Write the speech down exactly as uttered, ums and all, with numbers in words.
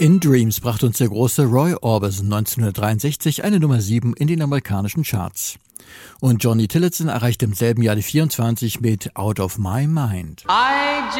In Dreams brachte uns der große Roy Orbison neunzehnhundertdreiundsechzig eine Nummer sieben in den amerikanischen Charts. Und Johnny Tillotson erreichte im selben Jahr die vierundzwanzig mit Out of My Mind. I